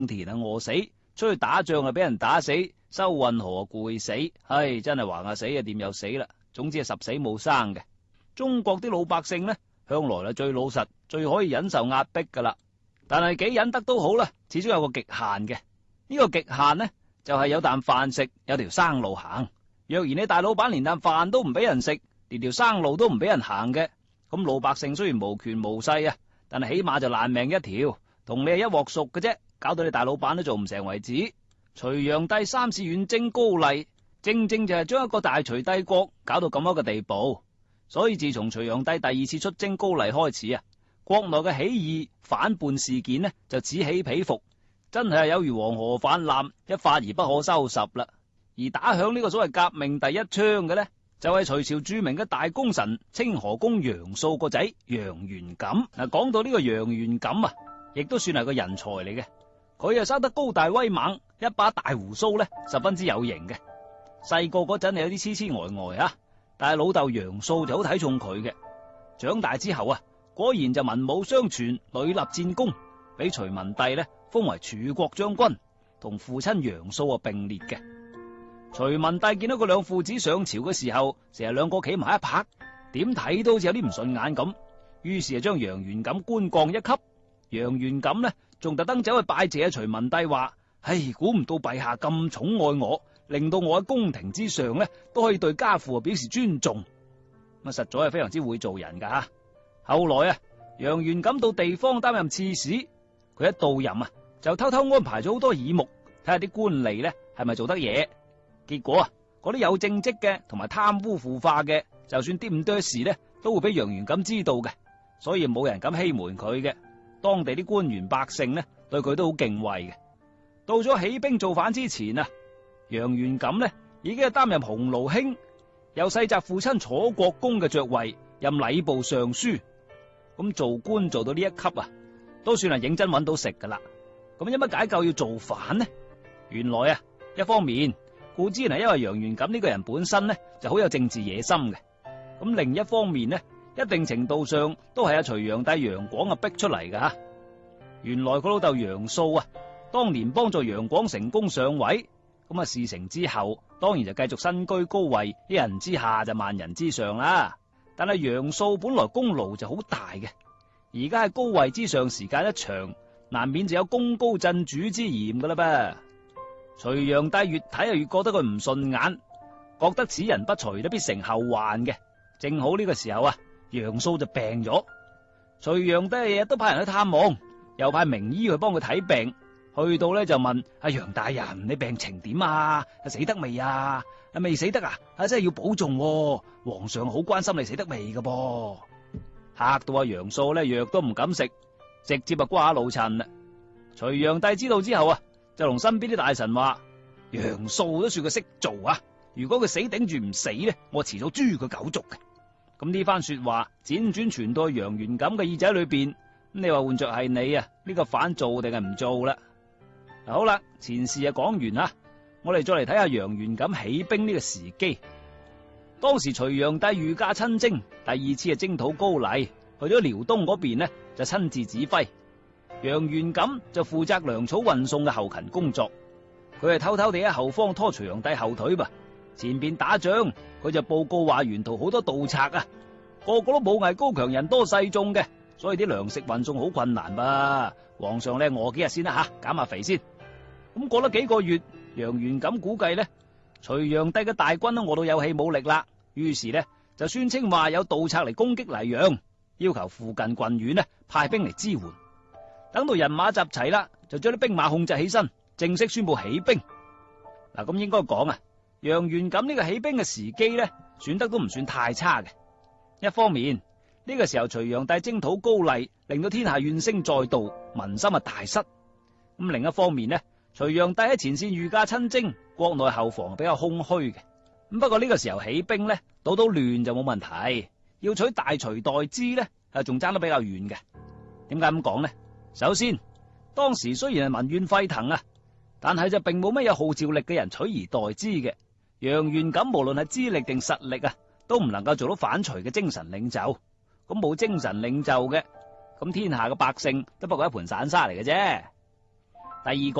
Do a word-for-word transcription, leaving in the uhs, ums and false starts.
田啊餓死，出去打仗啊俾人打死，收運河攰死，唉，真係橫下死啊，掂又死啦。總之係十死冇生嘅。中國啲老百姓呢，向來係最老實，最可以忍受壓迫噶啦。但係幾忍得都好啦，始終有個極限嘅。呢個極限呢，就係有啖飯食，有條生路行。若然你大老闆連啖飯都唔俾人食，連條生路都唔俾人行嘅，咁老百姓雖然無權無勢啊，但係起碼就爛命一條，同你係一鑊熟嘅啫，搞到你大老闆都做唔成為止。隋煬帝三次遠征高麗，正正就係將一個大隋帝國搞到咁樣嘅地步。所以自從隋煬帝第二次出征高麗開始啊，國內嘅起義反叛事件呢就此起彼伏，真係有如黃河泛濫，一發而不可收拾啦。而打響呢個所謂革命第一槍嘅呢，就係隋朝著名嘅大功臣清河公楊素個仔楊元錦。嗱，講到呢個楊元錦啊，亦都算係個人才嚟嘅。佢又生得高大威猛，一把大鬍鬚呢，十分之有型嘅。細個嗰陣係有啲痴痴呆呆啊，但係老豆楊素就好睇重佢嘅。長大之後啊，果然就文武雙全，屢立戰功，俾隋文帝呢封為柱國將軍，同父親楊素啊並列嘅。隋文帝見到佢兩父子上朝嘅時候，成日兩個企埋一拍，點睇都好似有啲唔順眼咁，於是就將楊元錦官降一級。楊元錦呢，仲特登走去拜謝隋文帝，話：唉，估唔到陛下咁寵愛我，令到我喺宮廷之上呢都可以對家父表示尊重。咁實在係非常之會做人噶吓。後來啊，楊元錦到地方擔任刺史，佢一到任啊，就偷偷安排咗好多耳目，睇下啲官吏呢係咪做得嘢。結果啊，嗰啲有正職嘅同埋貪污腐化嘅，就算啲咁多事呢，都會俾楊元錦知道嘅，所以冇人敢欺瞞佢嘅。當地啲官員百姓呢，對佢都好敬畏嘅。到咗起兵造反之前啊，楊元錦呢已經係擔任鴻臚卿，又世襲父親楚國公嘅爵位，任禮部尚書。咁做官做到呢一級啊，都算係認真揾到食噶啦。咁有乜解救要造反呢？原來啊，一方面固之然係因為楊元錦呢個人本身呢就好有政治野心嘅。咁另一方面呢，一定程度上都係阿隋煬帝楊廣啊逼出嚟噶吓。原來佢老豆楊素啊，當年幫助楊廣成功上位，咁啊事成之後，當然就繼續身居高位，一人之下就萬人之上啦。但係楊素本來功勞就好大嘅，而家喺高位之上時間一長，難免就有功高震主之嫌噶啦噃。隋煬帝越睇就越覺得佢唔順眼，覺得此人不除都必成後患嘅。正好呢個時候啊，楊素就病咗，隋煬帝日日都派人去探望，又派名醫去幫佢睇病。去到咧就問阿楊大人，你病情點啊？死得未啊？未死得啊？啊真係要保重喎，皇上好關心你死得未噶噃。嚇到阿楊素咧藥都唔敢食，直接啊瓜老襯啦。隋煬帝知道之後啊，就同身邊啲大臣話：楊素都算佢識做啊，如果佢死頂住唔死咧，我遲早誅佢九族嘅。咁呢番說話輾轉傳到楊元錦嘅耳仔裏邊，咁你話換着係你啊，呢個反做定係唔做啦？好啦，前事啊講完啦，我哋再嚟睇下楊元錦起兵呢個時機。當時隋煬帝御駕親征，第二次啊征討高麗，去咗遼東嗰邊呢就親自指揮，楊元錦就負責糧草運送嘅後勤工作。佢係偷偷地喺後方拖隋煬帝後腿噃，前邊打仗佢就報告話沿途好多盜賊啊，個個都武藝高強，人多勢眾嘅，所以啲糧食運送好困難噃。皇上咧餓幾日先啦吓，減下肥先。咁過咗幾個月，楊元錦估計咧，隋煬帝嘅大軍都餓到有氣冇力啦，於是咧就宣稱話有盜賊嚟攻擊黎陽，要求附近郡縣呢派兵嚟支援。等到人馬集齊啦，就將啲兵馬控制起身，正式宣布起兵。嗱，咁應該講啊，楊元錦呢個起兵嘅時機咧，選得都唔算太差嘅。一方面呢個時候隋煬帝征討高麗，令到天下怨聲載道，民心啊大失。咁另一方面呢，隋煬帝喺前線御駕親征，國內後防比較空虛嘅。咁不過呢個時候起兵呢，倒到亂就冇問題，要取大隋代之呢，啊仲爭得比較遠嘅。點解咁講呢？首先，當時雖然係民怨沸騰啊，但係就並冇咩有號召力嘅人取而代之嘅。楊元錦無論係資歷定實力啊，都唔能夠做到反隋嘅精神領袖。咁冇精神領袖嘅，咁天下嘅百姓都不過一盤散沙嚟嘅啫。 第二